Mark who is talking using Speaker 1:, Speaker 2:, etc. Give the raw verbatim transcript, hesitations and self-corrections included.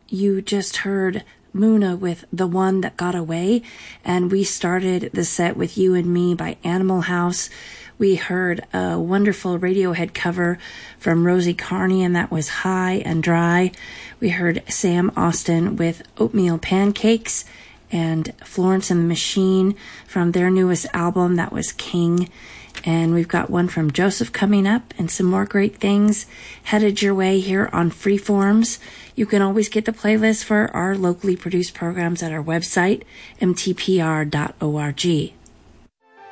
Speaker 1: you just heard Muna with The One That Got Away, and we started the set with You and Me by Animal House. We heard a wonderful Radiohead cover from Rosie Carney, and that was High and Dry. We heard Sam Austin with Oatmeal Pancakes, and Florence and the Machine from their newest album, that was King. And we've got one from Joseph coming up and some more great things headed your way here on Freeforms. You can always get the playlist for our locally produced programs at our website, m t p r dot org.